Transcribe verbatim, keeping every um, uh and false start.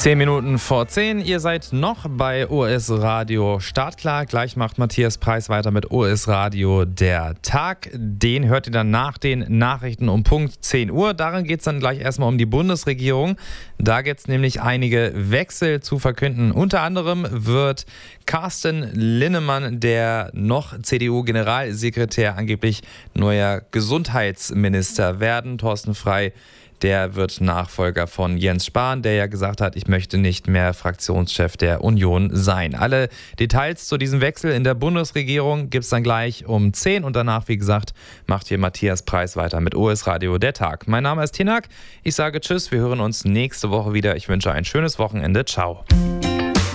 Zehn Minuten vor zehn, ihr seid noch bei O S Radio Startklar. Gleich macht Matthias Preis weiter mit O S Radio der Tag. Den hört ihr dann nach den Nachrichten um Punkt zehn Uhr. Darin geht es dann gleich erstmal um die Bundesregierung. Da gibt es nämlich einige Wechsel zu verkünden. Unter anderem wird Carsten Linnemann, der noch C D U-Generalsekretär, angeblich neuer Gesundheitsminister werden. Thorsten Frey, der wird Nachfolger von Jens Spahn, der ja gesagt hat, ich möchte nicht mehr Fraktionschef der Union sein. Alle Details zu diesem Wechsel in der Bundesregierung gibt es dann gleich um zehn und danach, wie gesagt, macht hier Matthias Preis weiter mit O S Radio der Tag. Mein Name ist Tinak, ich sage Tschüss, wir hören uns nächste Woche wieder. Ich wünsche ein schönes Wochenende. Ciao.